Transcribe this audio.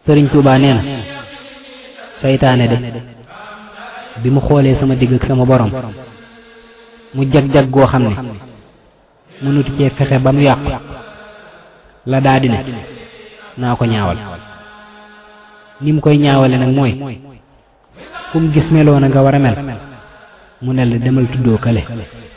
sëriñ Tuubaa nee na saytaane de bi mu xoolee sama digg ak sama borom mu jag-jag goo xam ne mënutu cee fexe ba mu yàqu la daa di ne naa ko ñaawal ni mu koy ñaawale nag mooy fu mu gis meloo na nga war a mel mu ne la demal tuddoo kale